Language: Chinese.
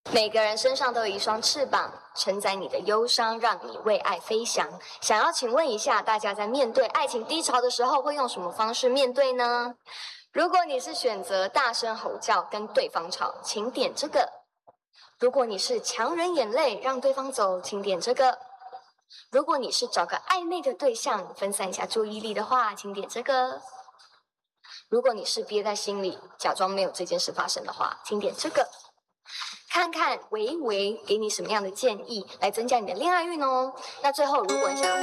每个人身上都有一双翅膀，承载你的忧伤，让你为爱飞翔。想要请问一下，大家在面对爱情低潮的时候，会用什么方式面对呢？如果你是选择大声吼叫跟对方吵，请点这个；如果你是强忍眼泪让对方走，请点这个；如果你是找个暧昧的对象分散一下注意力的话，请点这个；如果你是憋在心里假装没有这件事发生的话，请点这个。看看维维给你什么样的建议来增加你的恋爱运哦。那最后，如果你想要